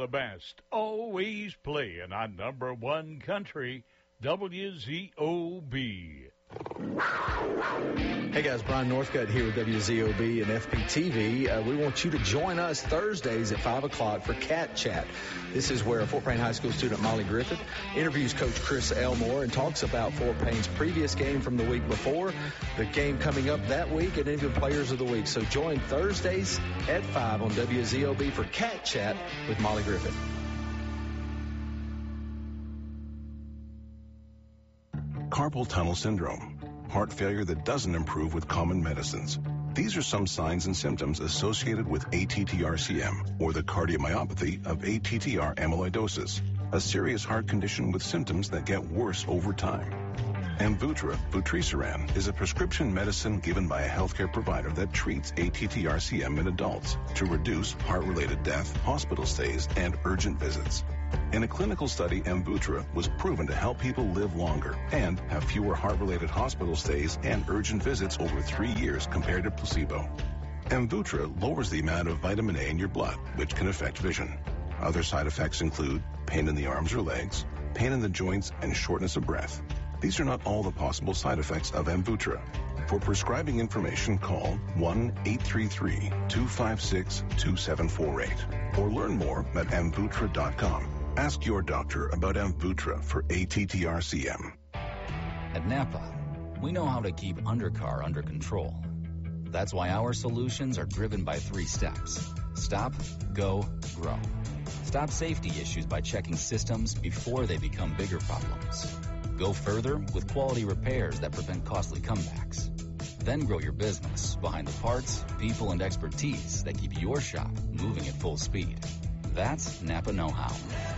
the best, always playing on number one country, WZOB. Hey guys, Brian Northcutt here with WZOB and FPTV. We want you to join us Thursdays at 5 o'clock for Cat Chat. This is where Fort Payne High School student Molly Griffith interviews Coach Chris Elmore and talks about Fort Payne's previous game from the week before, the game coming up that week, and even players of the week. So join Thursdays at 5 on WZOB for Cat Chat with Molly Griffith. Carpal tunnel syndrome, heart failure that doesn't improve with common medicines. These are some signs and symptoms associated with ATTR-CM, or the cardiomyopathy of ATTR amyloidosis, a serious heart condition with symptoms that get worse over time. Amvuttra, vutrisiran, is a prescription medicine given by a healthcare provider that treats ATTR-CM in adults to reduce heart-related death, hospital stays, and urgent visits. In a clinical study, Amvuttra was proven to help people live longer and have fewer heart-related hospital stays and urgent visits over 3 years compared to placebo. Amvuttra lowers the amount of vitamin A in your blood, which can affect vision. Other side effects include pain in the arms or legs, pain in the joints, and shortness of breath. These are not all the possible side effects of Amvuttra. For prescribing information, call 1-833-256-2748 or learn more at amvuttra.com. Ask your doctor about Amvuttra for ATTR-CM. At Napa, we know how to keep undercar under control. That's why our solutions are driven by 3 steps. Stop, go, grow. Stop safety issues by checking systems before they become bigger problems. Go further with quality repairs that prevent costly comebacks. Then grow your business behind the parts, people, and expertise that keep your shop moving at full speed. That's Napa know-how.